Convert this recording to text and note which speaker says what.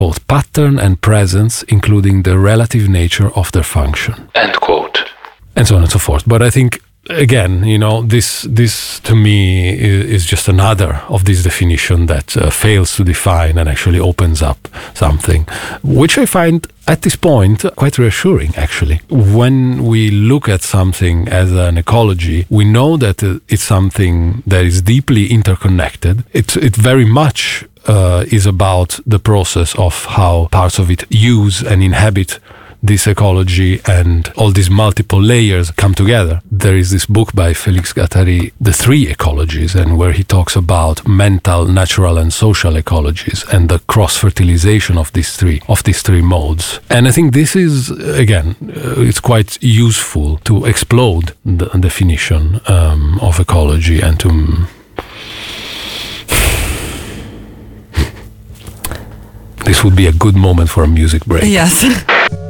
Speaker 1: both pattern and presence, including the relative nature of their function. End quote. And so on and so forth. But I think, again, this to me is just another of this definition that fails to define and actually opens up something, which I find at this point quite reassuring, actually. When we look at something as an ecology, we know that it's something that is deeply interconnected. It very much is about the process of how parts of it use and inhabit this ecology, and all these multiple layers come together. There is this book by Félix Guattari, The Three Ecologies, and where he talks about mental, natural, and social ecologies and the cross-fertilization of these three modes. And I think this is, again, it's quite useful to explode the definition of ecology and to... This would be a good moment for a music break.
Speaker 2: Yes.